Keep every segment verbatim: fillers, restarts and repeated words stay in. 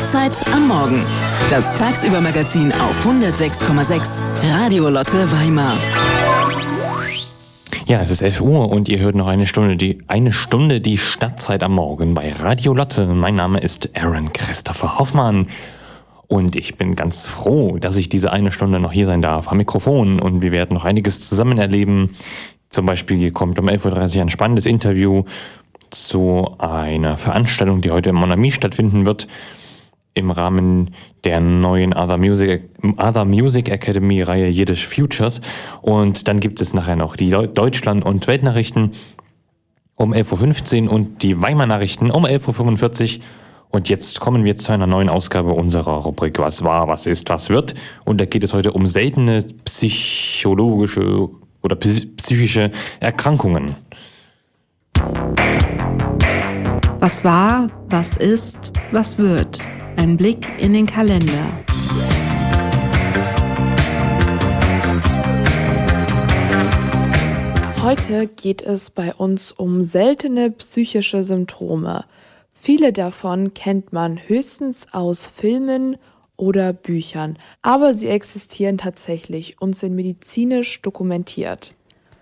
Stadtzeit am Morgen. Das Tagsüber-Magazin auf hundertsechs Komma sechs Radio Lotte Weimar. Ja, es ist elf Uhr und ihr hört noch eine Stunde die, eine Stunde die Stadtzeit am Morgen bei Radio Lotte. Mein Name ist Aaron Christopher Hoffmann und ich bin ganz froh, dass ich diese eine Stunde noch hier sein darf am Mikrofon und wir werden noch einiges zusammen erleben. Zum Beispiel kommt um elf Uhr dreißig ein spannendes Interview zu einer Veranstaltung, die heute im Mon Ami stattfinden wird, im Rahmen der neuen Other Music, Other Music Academy Reihe Yiddish Futures. Und dann gibt es nachher noch die Deutschland- und Weltnachrichten um elf Uhr fünfzehn und die Weimar Nachrichten um elf Uhr fünfundvierzig. Und jetzt kommen wir zu einer neuen Ausgabe unserer Rubrik Was war, was ist, was wird. Und da geht es heute um seltene psychologische oder psychische Erkrankungen. Was war, was ist, was wird? Ein Blick in den Kalender. Heute geht es bei uns um seltene psychische Symptome. Viele davon kennt man höchstens aus Filmen oder Büchern, aber sie existieren tatsächlich und sind medizinisch dokumentiert.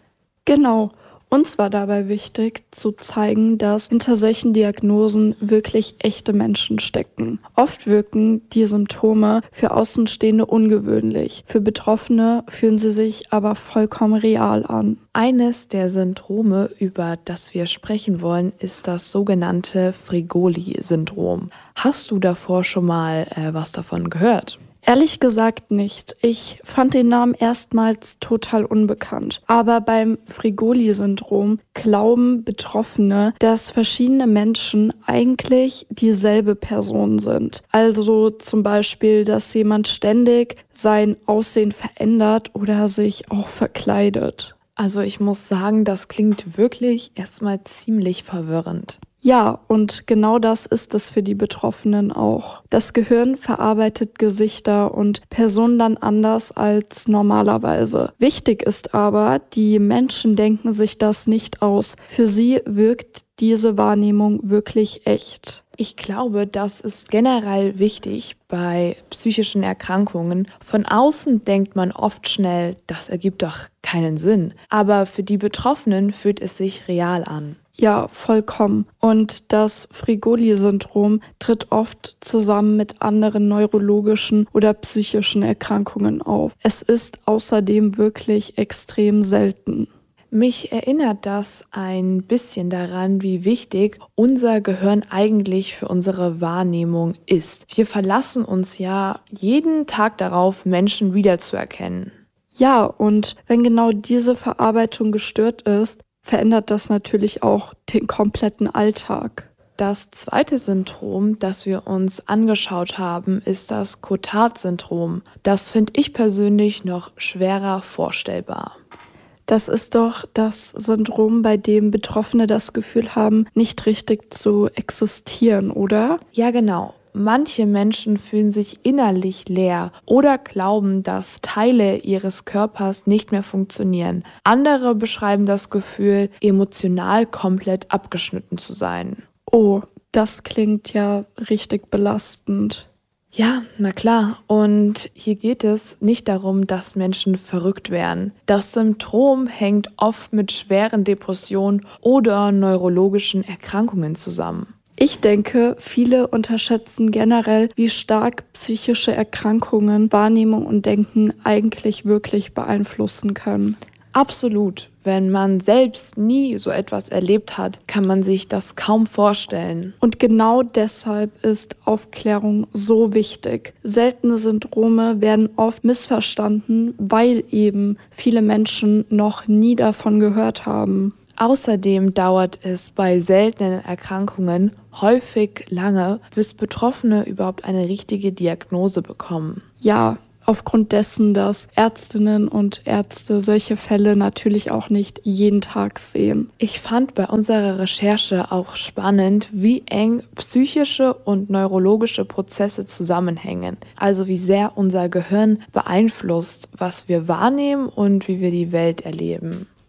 Genau. Uns war dabei wichtig, zu zeigen, dass hinter solchen Diagnosen wirklich echte Menschen stecken. Oft wirken die Symptome für Außenstehende ungewöhnlich. Für Betroffene fühlen sie sich aber vollkommen real an. Eines der Syndrome, über das wir sprechen wollen, ist das sogenannte Fregoli-Syndrom. Hast du davor schon mal äh, was davon gehört? Ehrlich gesagt nicht. Ich fand den Namen erstmals total unbekannt. Aber beim Fregoli-Syndrom glauben Betroffene, dass verschiedene Menschen eigentlich dieselbe Person sind. Also zum Beispiel, dass jemand ständig sein Aussehen verändert oder sich auch verkleidet. Also ich muss sagen, das klingt wirklich erstmal ziemlich verwirrend. Ja, und genau das ist es für die Betroffenen auch. Das Gehirn verarbeitet Gesichter und Personen dann anders als normalerweise. Wichtig ist aber, die Menschen denken sich das nicht aus. Für sie wirkt diese Wahrnehmung wirklich echt. Ich glaube, das ist generell wichtig bei psychischen Erkrankungen. Von außen denkt man oft schnell, das ergibt doch keinen Sinn. Aber für die Betroffenen fühlt es sich real an. Ja, vollkommen. Und das Fregoli-Syndrom tritt oft zusammen mit anderen neurologischen oder psychischen Erkrankungen auf. Es ist außerdem wirklich extrem selten. Mich erinnert das ein bisschen daran, wie wichtig unser Gehirn eigentlich für unsere Wahrnehmung ist. Wir verlassen uns ja jeden Tag darauf, Menschen wiederzuerkennen. Ja, und wenn genau diese Verarbeitung gestört ist, verändert das natürlich auch den kompletten Alltag. Das zweite Syndrom, das wir uns angeschaut haben, ist das Cotard-Syndrom. Das finde ich persönlich noch schwerer vorstellbar. Das ist doch das Syndrom, bei dem Betroffene das Gefühl haben, nicht richtig zu existieren, oder? Ja, genau. Manche Menschen fühlen sich innerlich leer oder glauben, dass Teile ihres Körpers nicht mehr funktionieren. Andere beschreiben das Gefühl, emotional komplett abgeschnitten zu sein. Oh, das klingt ja richtig belastend. Ja, na klar. Und hier geht es nicht darum, dass Menschen verrückt werden. Das Symptom hängt oft mit schweren Depressionen oder neurologischen Erkrankungen zusammen. Ich denke, viele unterschätzen generell, wie stark psychische Erkrankungen Wahrnehmung und Denken eigentlich wirklich beeinflussen können. Absolut. Wenn man selbst nie so etwas erlebt hat, kann man sich das kaum vorstellen. Und genau deshalb ist Aufklärung so wichtig. Seltene Syndrome werden oft missverstanden, weil eben viele Menschen noch nie davon gehört haben. Außerdem dauert es bei seltenen Erkrankungen häufig lange, bis Betroffene überhaupt eine richtige Diagnose bekommen. Ja, aufgrund dessen, dass Ärztinnen und Ärzte solche Fälle natürlich auch nicht jeden Tag sehen. Ich fand bei unserer Recherche auch spannend, wie eng psychische und neurologische Prozesse zusammenhängen. Also wie sehr unser Gehirn beeinflusst, was wir wahrnehmen und wie wir die Welt erleben.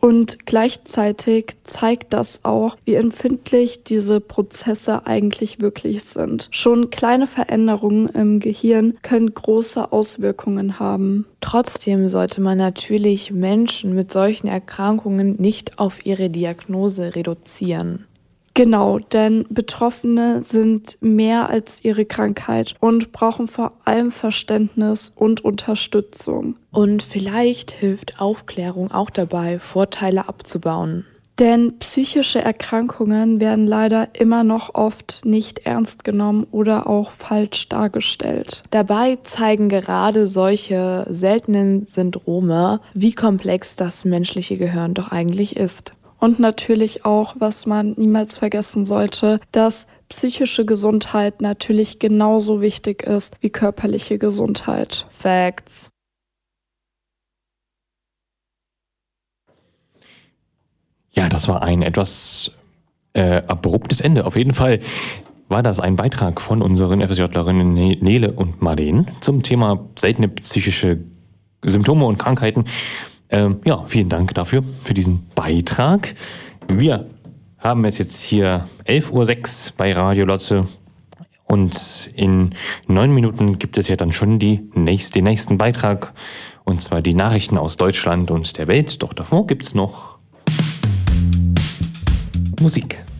Und gleichzeitig zeigt das auch, wie empfindlich diese Prozesse eigentlich wirklich sind. Schon kleine Veränderungen im Gehirn können große Auswirkungen haben. Trotzdem sollte man natürlich Menschen mit solchen Erkrankungen nicht auf ihre Diagnose reduzieren. Genau, denn Betroffene sind mehr als ihre Krankheit und brauchen vor allem Verständnis und Unterstützung. Und vielleicht hilft Aufklärung auch dabei, Vorteile abzubauen. Denn psychische Erkrankungen werden leider immer noch oft nicht ernst genommen oder auch falsch dargestellt. Dabei zeigen gerade solche seltenen Syndrome, wie komplex das menschliche Gehirn doch eigentlich ist. Und natürlich auch, was man niemals vergessen sollte, dass psychische Gesundheit natürlich genauso wichtig ist wie körperliche Gesundheit. Facts. Ja, das war ein etwas äh, abruptes Ende. Auf jeden Fall war das ein Beitrag von unseren FSJlerinnen Nele und Marleen zum Thema seltene psychische Symptome und Krankheiten. Ähm, ja, vielen Dank dafür, für diesen Beitrag. Wir haben es jetzt hier elf Uhr sechs bei Radio Lotte und in neun Minuten gibt es ja dann schon die nächste, den nächsten Beitrag, und zwar die Nachrichten aus Deutschland und der Welt. Doch davor gibt es noch Musik.